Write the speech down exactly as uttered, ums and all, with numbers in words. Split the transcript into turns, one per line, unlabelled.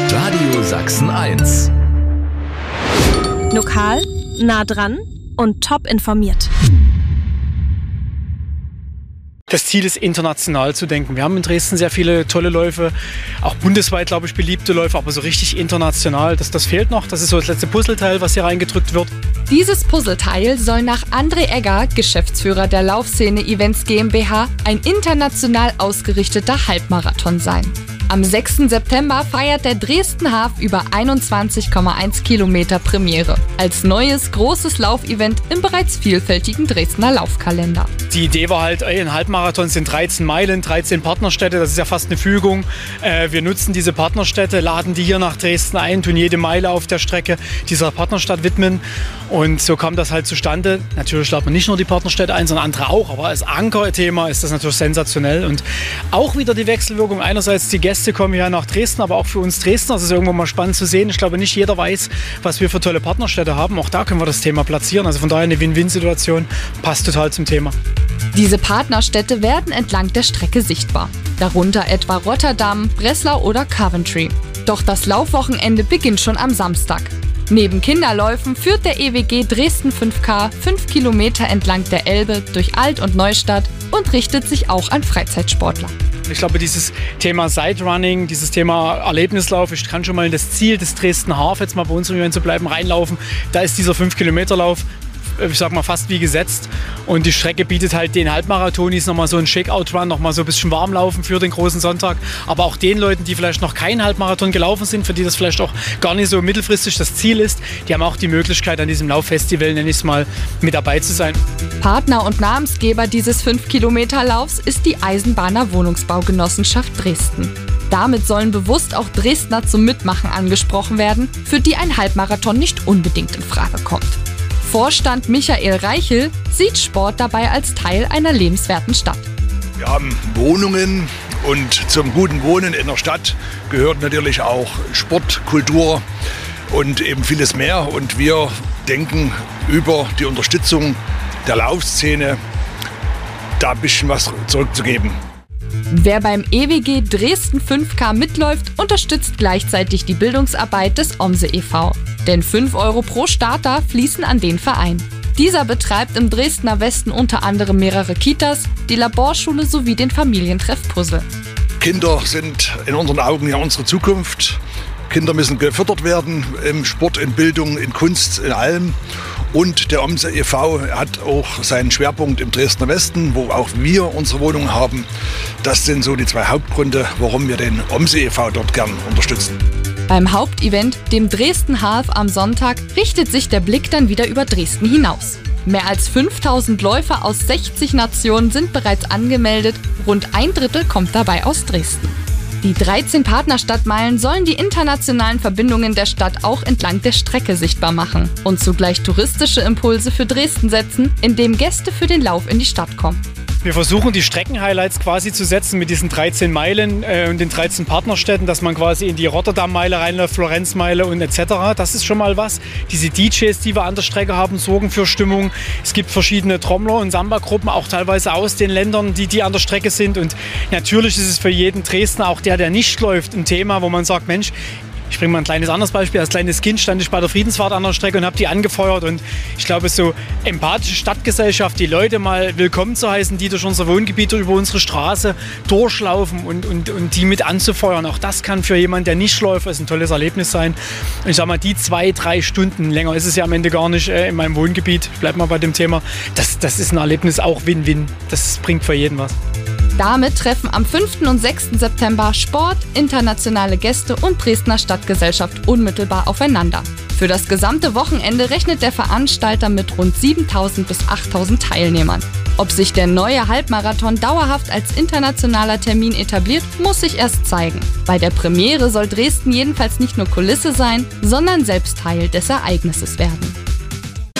Radio Sachsen eins.
Lokal, nah dran und top informiert.
Das Ziel ist, international zu denken. Wir haben in Dresden sehr viele tolle Läufe, auch bundesweit, glaube ich, beliebte Läufe, aber so richtig international, das, das fehlt noch. Das ist so das letzte Puzzleteil, was hier reingedrückt wird.
Dieses Puzzleteil soll nach André Egger, Geschäftsführer der Laufszene Events GmbH, ein international ausgerichteter Halbmarathon sein. Am sechsten September feiert der Dresden Half über einundzwanzig Komma eins Kilometer Premiere als neues großes Laufevent im bereits vielfältigen Dresdner Laufkalender.
Die Idee war halt, ein Halbmarathon sind dreizehn Meilen, dreizehn Partnerstädte, das ist ja fast eine Fügung. Wir nutzen diese Partnerstädte, laden die hier nach Dresden ein, tun jede Meile auf der Strecke dieser Partnerstadt widmen. Und so kam das halt zustande. Natürlich laden wir nicht nur die Partnerstädte ein, sondern andere auch. Aber als Ankerthema ist das natürlich sensationell. Und auch wieder die Wechselwirkung. Einerseits die Gäste kommen ja nach Dresden, aber auch für uns Dresdner ist es irgendwo mal spannend zu sehen. Ich glaube, nicht jeder weiß, was wir für tolle Partnerstädte haben. Auch da können wir das Thema platzieren. Also von daher eine Win-Win-Situation. Passt total zum Thema.
Diese Partnerstädte werden entlang der Strecke sichtbar. Darunter etwa Rotterdam, Breslau oder Coventry. Doch das Laufwochenende beginnt schon am Samstag. Neben Kinderläufen führt der E W G Dresden fünf K fünf Kilometer entlang der Elbe durch Alt- und Neustadt und richtet sich auch an Freizeitsportler.
Ich glaube, dieses Thema Siderunning, dieses Thema Erlebnislauf, ich kann schon mal in das Ziel des Dresden Half, jetzt mal bei uns, um hier zu bleiben, reinlaufen. Da ist dieser fünf Kilometer Lauf, ich sag mal, fast wie gesetzt. Und die Strecke bietet halt den Halbmarathonis nochmal so einen Shakeout-Run, nochmal so ein bisschen Warmlaufen für den großen Sonntag. Aber auch den Leuten, die vielleicht noch keinen Halbmarathon gelaufen sind, für die das vielleicht auch gar nicht so mittelfristig das Ziel ist, die haben auch die Möglichkeit, an diesem Lauffestival, nenne ich es mal, mit dabei zu sein.
Partner und Namensgeber dieses fünf Kilometer Laufs ist die Eisenbahner Wohnungsbaugenossenschaft Dresden. Damit sollen bewusst auch Dresdner zum Mitmachen angesprochen werden, für die ein Halbmarathon nicht unbedingt in Frage kommt. Vorstand Michael Reichel sieht Sport dabei als Teil einer lebenswerten Stadt.
Wir haben Wohnungen und zum guten Wohnen in der Stadt gehört natürlich auch Sport, Kultur und eben vieles mehr. Und wir denken über die Unterstützung der Laufszene da ein bisschen was zurückzugeben.
Wer beim E W G Dresden fünf K mitläuft, unterstützt gleichzeitig die Bildungsarbeit des OMSE e V. Denn fünf Euro pro Starter fließen an den Verein. Dieser betreibt im Dresdner Westen unter anderem mehrere Kitas, die Laborschule sowie den Familientreff Puzzle.
Kinder sind in unseren Augen ja unsere Zukunft. Kinder müssen gefördert werden im Sport, in Bildung, in Kunst, in allem. Und der OMSE e V hat auch seinen Schwerpunkt im Dresdner Westen, wo auch wir unsere Wohnung haben. Das sind so die zwei Hauptgründe, warum wir den OMSE e V dort gern unterstützen.
Beim Hauptevent, dem Dresden Half am Sonntag, richtet sich der Blick dann wieder über Dresden hinaus. Mehr als fünftausend Läufer aus sechzig Nationen sind bereits angemeldet, rund ein Drittel kommt dabei aus Dresden. Die dreizehn Partnerstadtmeilen sollen die internationalen Verbindungen der Stadt auch entlang der Strecke sichtbar machen und zugleich touristische Impulse für Dresden setzen, indem Gäste für den Lauf in die Stadt kommen.
Wir versuchen, die Streckenhighlights quasi zu setzen mit diesen dreizehn Meilen äh, und den dreizehn Partnerstädten, dass man quasi in die Rotterdam-Meile reinläuft, Florenzmeile und et cetera. Das ist schon mal was. Diese D Js, die wir an der Strecke haben, sorgen für Stimmung. Es gibt verschiedene Trommler und Samba-Gruppen, auch teilweise aus den Ländern, die, die an der Strecke sind. Und natürlich ist es für jeden Dresdner, auch der, der nicht läuft, ein Thema, wo man sagt, Mensch, ich bringe mal ein kleines anderes Beispiel. Als kleines Kind stand ich bei der Friedensfahrt an der Strecke und habe die angefeuert. Und ich glaube, so empathische Stadtgesellschaft, die Leute mal willkommen zu heißen, die durch unser Wohngebiet, über unsere Straße durchlaufen und, und, und die mit anzufeuern. Auch das kann für jemanden, der nicht läuft, ein tolles Erlebnis sein. Und ich sage mal, die zwei, drei Stunden, länger ist es ja am Ende gar nicht äh, in meinem Wohngebiet, ich bleibe mal bei dem Thema, das, das ist ein Erlebnis auch Win-Win. Das bringt für jeden was.
Damit treffen am fünften und sechsten September Sport, internationale Gäste und Dresdner Stadtgesellschaft unmittelbar aufeinander. Für das gesamte Wochenende rechnet der Veranstalter mit rund siebentausend bis achttausend Teilnehmern. Ob sich der neue Halbmarathon dauerhaft als internationaler Termin etabliert, muss sich erst zeigen. Bei der Premiere soll Dresden jedenfalls nicht nur Kulisse sein, sondern selbst Teil des Ereignisses werden.